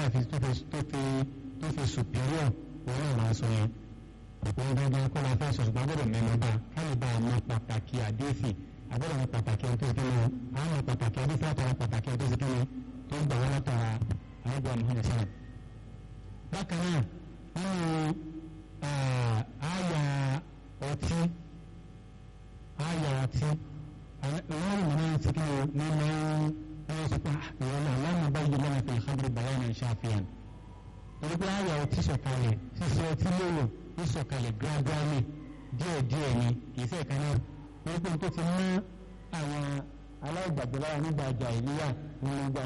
táyà tó fi superior wọn náà máa sọ yẹn òpin dandan kó la fẹ́ sọ ṣùgbọ́n gbọ́dọ̀ mẹ́nu bá káyọ̀ bá ọmọ pàtàkì àdéhìí àgbọ̀dọ̀ ọmọ pàtàkì ẹni tó ti kíni àwọn ọmọ pàtàkì àdéhìí látara pàtàkì ẹni tó ti kíni tó ń gbà wọ́n látara àyẹ̀bọ̀ Muhammad sallam. bákan náà nínú àyà ọtí ìwọ́n ìmọ̀ náà ti kíni ní wọ́n sọ pé ìwọ́n náà lọ́nà báyìí lọ́nà fi ìkábìrì bàyá náà ṣàfihàn. torí pé àyà ọtí sọ̀kalẹ̀ ṣíṣe ọtí lóòrò ó sọ̀kalẹ̀ gradually díẹ̀díẹ̀ ni kì í ṣe ìkan náà wọ́n pé tó ti mú àwọn aláìgbàgbọ́ lára nígbà àjà ìlúwà nínú